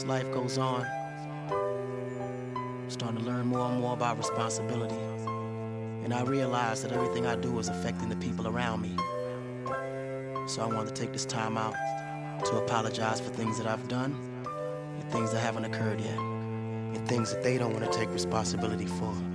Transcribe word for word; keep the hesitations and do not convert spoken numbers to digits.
as life goes on, I'm starting to learn more and more about responsibility. And I realize that everything I do is affecting the people around me. So I wanted to take this time out to apologize for things that I've done and things that haven't occurred yet, and things that they don't want to take responsibility for.